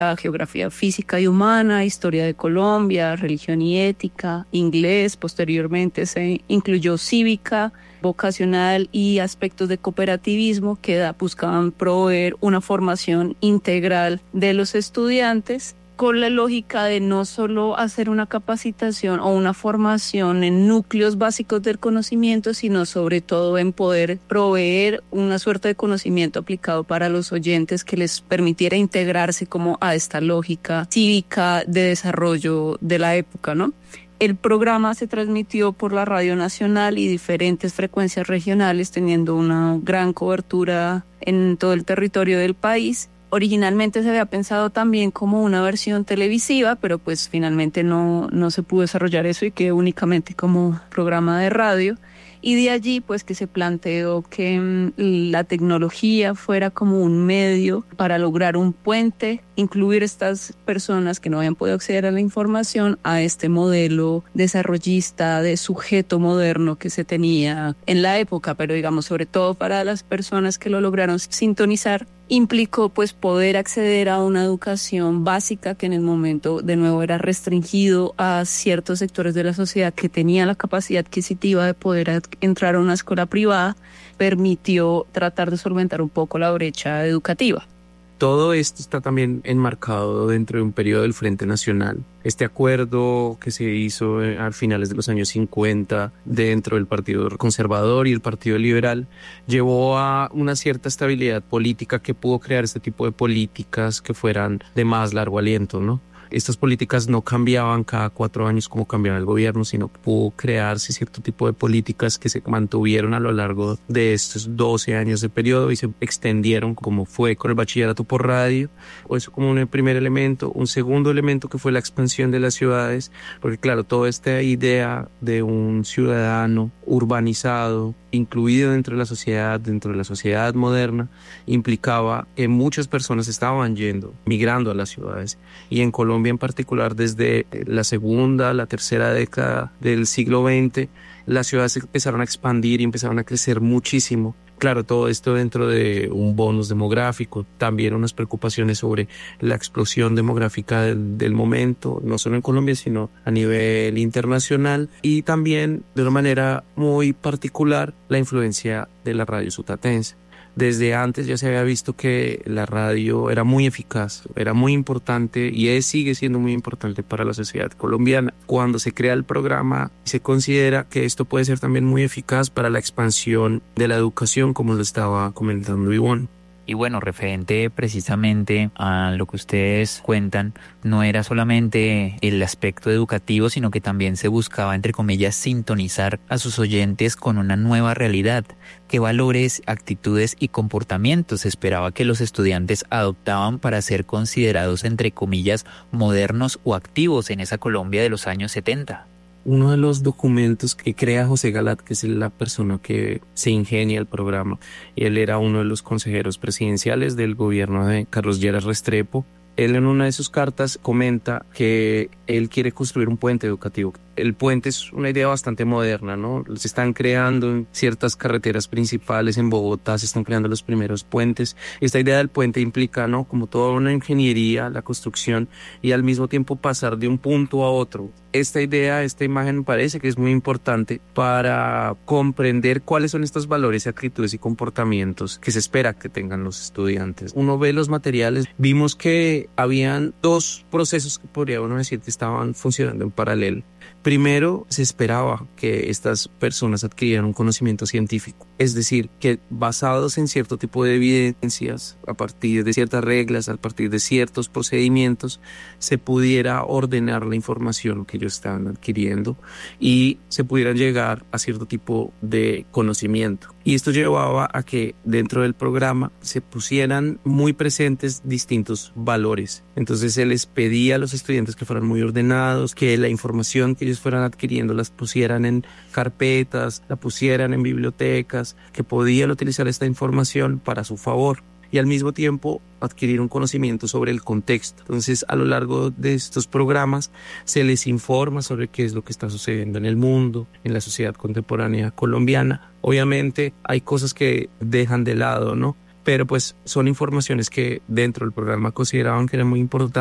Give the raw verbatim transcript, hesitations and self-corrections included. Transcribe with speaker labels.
Speaker 1: geografía física y humana, historia de Colombia, religión y ética, inglés. Posteriormente se incluyó cívica, vocacional y aspectos de cooperativismo que da, buscaban proveer una formación integral de los estudiantes, con la lógica de no solo hacer una capacitación o una formación en núcleos básicos del conocimiento, sino sobre todo en poder proveer una suerte de conocimiento aplicado para los oyentes que les permitiera integrarse como a esta lógica cívica de desarrollo de la época, ¿no? El programa se transmitió por la Radio Nacional y diferentes frecuencias regionales, teniendo una gran cobertura en todo el territorio del país. Originalmente se había pensado también como una versión televisiva, pero pues finalmente no, no se pudo desarrollar eso y quedó únicamente como programa de radio. Y de allí pues que se planteó que mmm, la tecnología fuera como un medio para lograr un puente, incluir estas personas que no habían podido acceder a la información a este modelo desarrollista de sujeto moderno que se tenía en la época, pero digamos sobre todo para las personas que lo lograron sintonizar, implicó pues poder acceder a una educación básica que en el momento de nuevo era restringido a ciertos sectores de la sociedad que tenían la capacidad adquisitiva de poder entrar a una escuela privada, permitió tratar de solventar un poco la brecha educativa.
Speaker 2: Todo esto está también enmarcado dentro de un periodo del Frente Nacional. Este acuerdo que se hizo a finales de los años cincuenta dentro del Partido Conservador y el Partido Liberal llevó a una cierta estabilidad política que pudo crear este tipo de políticas que fueran de más largo aliento, ¿no? Estas políticas no cambiaban cada cuatro años como cambiaba el gobierno, sino que pudo crearse cierto tipo de políticas que se mantuvieron a lo largo de estos doce años de periodo y se extendieron como fue con el bachillerato por radio. O eso como un primer elemento. Un segundo elemento que fue la expansión de las ciudades, porque claro, toda esta idea de un ciudadano urbanizado, incluido dentro de la sociedad, dentro de la sociedad moderna, implicaba que muchas personas estaban yendo, migrando a las ciudades. Y en Colombia en particular, desde la segunda, la tercera década del siglo veinte, las ciudades empezaron a expandir y empezaron a crecer muchísimo. Claro, todo esto dentro de un bonus demográfico, también unas preocupaciones sobre la explosión demográfica del, del momento, no solo en Colombia, sino a nivel internacional, y también de una manera muy particular la influencia de la radio sutatense. Desde antes ya se había visto que la radio era muy eficaz, era muy importante y es, sigue siendo muy importante para la sociedad colombiana. Cuando se crea el programa, se considera que esto puede ser también muy eficaz para la expansión de la educación, como lo estaba comentando Ivonne.
Speaker 3: Y bueno, referente precisamente a lo que ustedes cuentan, no era solamente el aspecto educativo, sino que también se buscaba, entre comillas, sintonizar a sus oyentes con una nueva realidad. ¿Qué valores, actitudes y comportamientos se esperaba que los estudiantes adoptaban para ser considerados, entre comillas, modernos o activos en esa Colombia de los años setenta?
Speaker 2: Uno de los documentos que crea José Galat, que es la persona que se ingenia el programa, y él era uno de los consejeros presidenciales del gobierno de Carlos Lleras Restrepo. Él en una de sus cartas comenta que él quiere construir un puente educativo. El puente es una idea bastante moderna, ¿no? Se están creando en ciertas carreteras principales en Bogotá, se están creando los primeros puentes. Esta idea del puente implica, ¿no?, como toda una ingeniería, la construcción y al mismo tiempo pasar de un punto a otro. Esta idea, esta imagen me parece que es muy importante para comprender cuáles son estos valores, actitudes y comportamientos que se espera que tengan los estudiantes. Uno ve los materiales, vimos que habían dos procesos que podría uno decir que estaban funcionando en paralelo. Primero, se esperaba que estas personas adquirieran un conocimiento científico, es decir, que basados en cierto tipo de evidencias, a partir de ciertas reglas, a partir de ciertos procedimientos, se pudiera ordenar la información que ellos estaban adquiriendo y se pudieran llegar a cierto tipo de conocimiento. Y esto llevaba a que dentro del programa se pusieran muy presentes distintos valores. Entonces se les pedía a los estudiantes que fueran muy ordenados, que la información que ellos fueran adquiriendo las pusieran en carpetas, la pusieran en bibliotecas, que podían utilizar esta información para su favor y al mismo tiempo adquirir un conocimiento sobre el contexto. Entonces, a lo largo de estos programas se les informa sobre qué es lo que está sucediendo en el mundo, en la sociedad contemporánea colombiana. Obviamente hay cosas que dejan de lado, ¿no? pero pues son informaciones que dentro del programa consideraban que eran muy importantes.